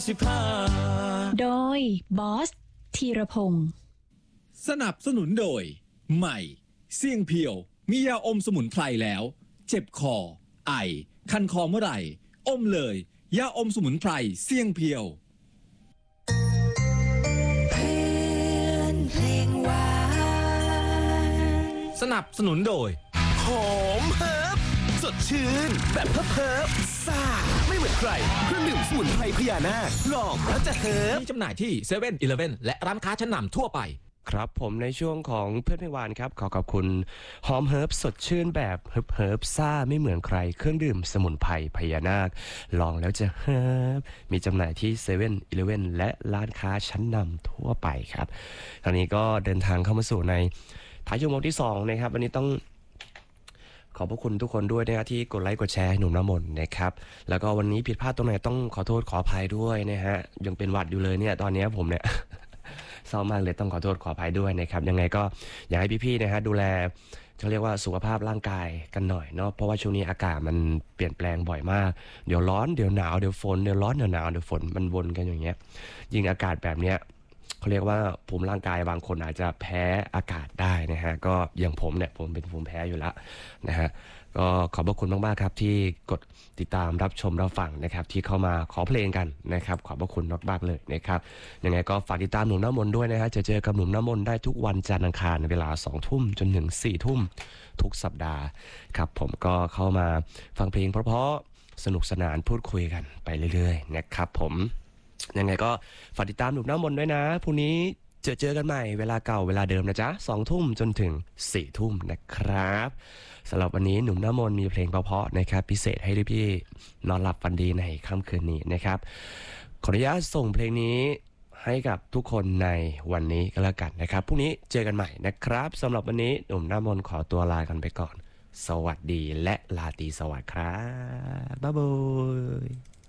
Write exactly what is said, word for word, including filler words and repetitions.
สิบห้าโดยบอสธีรพงศ์สนับสนุนโดยใหม่เสี่ยงเพียวมียาอมสมุนไพรแล้วเจ็บคอไอคันคอเมื่อไหร่อมเลยยาอมสมุนไพรเสี่ยงเพียวสนับสนุนโดยหอมเฮิร์บสดชื่นแบบเฮิร์บเฮิร์บซ่าไม่เหมือนใครเครื่องดื่มสมุนไพรพญานาคลองแล้วจะเฮิร์บมีจำหน่ายที่เซเว่นอีเลฟเว่นและร้านค้าชั้นนำทั่วไปครับผมในช่วงของเพื่อนเพลงหวานครับขอขอบคุณหอมเฮิร์บสดชื่นแบบเฮิร์บเฮิร์บซ่าไม่เหมือนใครเครื่องดื่มสมุนไพรพญานาคลองแล้วจะเฮิร์บมีจำหน่ายที่เซเว่นอีเลฟเว่นและร้านค้าชั้นนำทั่วไปครับตอนนี้ก็เดินทางเข้ามาสู่ในท้ายชั่วโมงที่สองนะครับวันนี้ต้องขอบพระคุณทุกคนด้วยนะที่กดไลค์กดแชร์ให้หนุ่มน้ำมนต์นะครับแล้วก็วันนี้ผิดพลาดตรงไหนต้องขอโทษขออภัยด้วยนะฮะยังเป็นหวัดอยู่เลยเนี่ยตอนนี้ผมเนี่ย เศร้ามากเลยต้องขอโทษขออภัยด้วยนะครับยังไงก็อยากให้พี่ๆนะฮะดูแลเขาเรียกว่าสุขภาพร่างกายกันหน่อยเนาะเพราะว่าช่วงนี้อากาศมันเปลี่ยนแปลงบ่อยมากเดี๋ยวร้อนเดี๋ยวหนาวเดี๋ยวฝนเดี๋ยวร้อนเดี๋ยวหนาวเดี๋ยวฝนมันวนกันอย่างเงี้ยยิ่งอากาศแบบเนี้ยเขาเรียกว่าภูมิร่างกายบางคนอาจจะแพ้อากาศได้นะฮะก็อย่างผมเนี่ยผมเป็นภูมิแพ้อยู่แล้วนะฮะก็ขอบพระคุณมากๆครับที่กดติดตามรับชมรับฟังนะครับที่เข้ามาขอเพลงกันนะครับขอบพระคุณมากๆเลยนะครับยังไงก็ฝากติดตามหนุ่มน้ำมนต์ด้วยนะฮะจะเจอกับหนุ่มน้ำมนต์ได้ทุกวันจันทร์อังคารเวลาสองทุ่มจนถึงสี่ทุ่มทุกสัปดาห์ครับผมก็เข้ามาฟังเพลงเพราะๆสนุกสนานพูดคุยกันไปเรื่อยๆนะครับผมยังไงก็ฝากติดตามหนุ่มน้ำมนต์ด้วยนะพรุ่งนี้เจอเจอกันใหม่เวลาเก่าเวลาเดิมนะจ๊ะสองทุ่มจนถึงสี่ทุ่มนะครับสำหรับวันนี้หนุ่มน้ำมนต์มีเพลงเพราะๆนะครับพิเศษให้พี่ๆนอนหลับฝันดีในค่ำคืนนี้นะครับขออนุญาตส่งเพลงนี้ให้กับทุกคนในวันนี้ก็แล้วกันนะครับพรุ่งนี้เจอกันใหม่นะครับสำหรับวันนี้หนุ่มน้ำมนต์ขอตัวลากันไปก่อนสวัสดีและลาตรีสวัสดิ์ครับบ๊ายบาย